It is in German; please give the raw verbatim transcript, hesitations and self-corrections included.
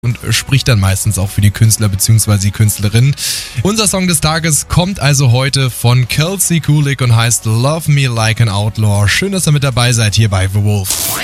und spricht dann meistens auch für die Künstler bzw. die Künstlerin. Unser Song des Tages kommt also heute von Kelsey Kulik und heißt Love Me Like an Outlaw. Schön, dass ihr mit dabei seid hier bei The Wolf.